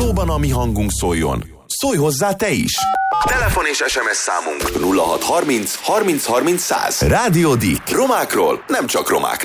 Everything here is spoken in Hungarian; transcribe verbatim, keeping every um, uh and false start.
valóban a mi hangunk szóljon, szólj hozzá te is! Telefon és es em es számunk nulla hat harminc harminc harminc száz. Rádió Dick. Romákról, nem csak romáknak.